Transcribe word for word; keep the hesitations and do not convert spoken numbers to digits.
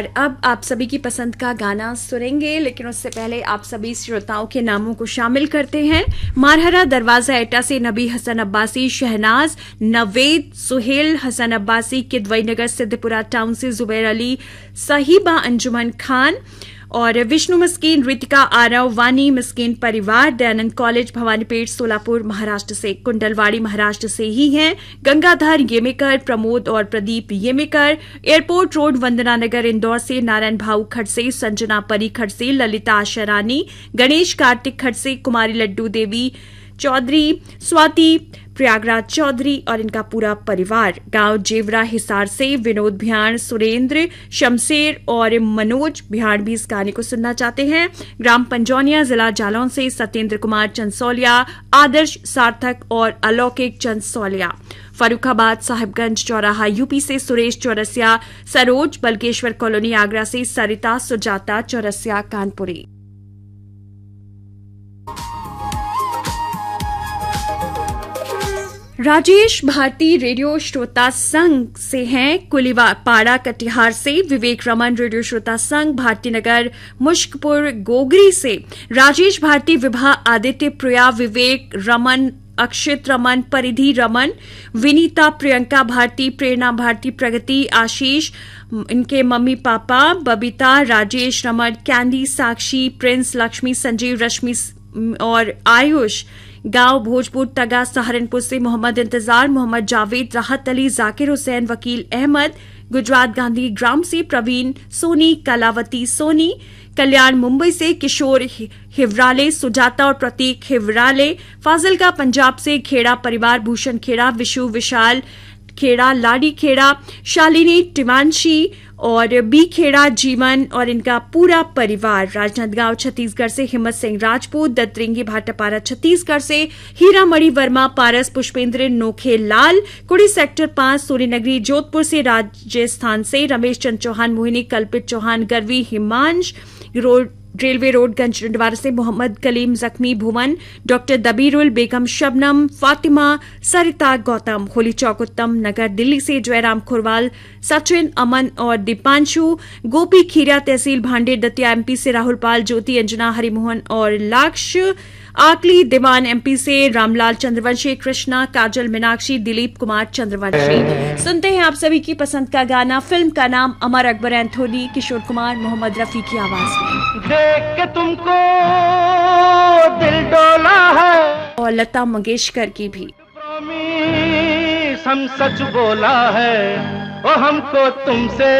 और अब आप सभी की पसंद का गाना सुनेंगे, लेकिन उससे पहले आप सभी श्रोताओं के नामों को शामिल करते हैं। मारहरा दरवाजा एटा से नबी हसन अब्बासी, शहनाज, नवेद, सुहेल हसन अब्बासी, किदवई नगर सिद्धपुरा टाउन से जुबैर अली, साहिबा अंजुमन खान और विष्णु मस्कीन, रितिका आरव, वानी मस्कीन परिवार, दयानंद कॉलेज भवानीपेट सोलापुर महाराष्ट्र से, कुंडलवाड़ी महाराष्ट्र से ही हैं, गंगाधर येमेकर, प्रमोद और प्रदीप येमेकर, एयरपोर्ट रोड वंदना नगर इंदौर से, नारायण भाऊ खड़से, संजना परी खड़से, ललिता आशरानी, गणेश कार्तिक खड़से, कुमारी लड्डू देवी चौधरी, स्वाति प्रयागराज चौधरी और इनका पूरा परिवार, गांव जेवरा हिसार से, विनोद भियाण, सुरेंद्र, शमशेर और मनोज भियाण भी इस गाने को सुनना चाहते हैं। ग्राम पंजौनिया जिला जालौन से सत्येंद्र कुमार चंसौलिया, आदर्श सार्थक और अलौकिक चंसौलिया। फरुखाबाद साहिबगंज चौराहा यूपी से सुरेश चौरसिया, सरोज बलकेश्वर कॉलोनी आगरा से सरिता सुजाता चौरसिया कानपुरी। राजेश भारती रेडियो श्रोता संघ से हैं, कुलीवा पाड़ा कटिहार से, विवेक रमन रेडियो श्रोता संघ भारती नगर मुश्कपुर गोगरी से, राजेश भारती, विभा आदित्य प्रिया, विवेक रमन, अक्षित रमन, परिधि रमन, विनीता, प्रियंका भारती, प्रेरणा भारती, प्रगति, आशीष, इनके mummy papa, Babita, Rajesh Raman, candy, साक्षी, प्रिंस, लक्ष्मी, संजीव, रश्मि और आयुष। गांव भोजपुर तगा सहारनपुर से मोहम्मद इंतजार, मोहम्मद जावेद, राहत अली, जाकिर हुसैन, वकील अहमद, गुजरात गांधी ग्राम से प्रवीण सोनी, कलावती सोनी, कल्याण मुंबई से किशोर हिवराले, सुजाता और प्रतीक हिवराले, फाजिलका पंजाब से खेड़ा परिवार, भूषण खेड़ा, विशु विशाल खेड़ा, लाडी खेड़ा, शालिनी टिमांशी और बी खेड़ा जीवन और इनका पूरा परिवार, राजनांदगांव छत्तीसगढ़ से हिम्मत सिंह राजपूत, दत्तरिंगी भाटापारा छत्तीसगढ़ से हीरा मणि वर्मा, पारस पुष्पेंद्र नोखे लाल, कुड़ी सेक्टर पांच, सूर्यनगरी जोधपुर से, राजस्थान से रमेश चंद चौहान, मोहिनी, कल्पित Chauhan, Garvi, Himansh, road railway road गंजडवार से मोहम्मद कलीम, जख्मी भुवन, डॉक्टर दबीरुल बेगम, शबनम, फातिमा, सरिता गौतम, होली चौक उत्तम नगर दिल्ली से जयराम खुरवाल, सचिन, अमन और दीपांशु, गोपी खीरा तहसील भांडे दतिया एमपी से राहुल पाल, ज्योति अंजना, हरिमोहन और लाक्ष, आकली दीवान एमपी से रामलाल चंद्रवंशी, कृष्णा, काजल मीनाक्षी, दिलीप कुमार चंद्रवंशी। सुनते हैं आप सभी की पसंद का गाना, फिल्म का नाम अमर अकबर एंथोनी, किशोर कुमार, मोहम्मद रफी की आवाज में। देख के तुमको दिल डोला है और लता मंगेशकर की भी। हम सच बोला है, ओ हमको तुमसे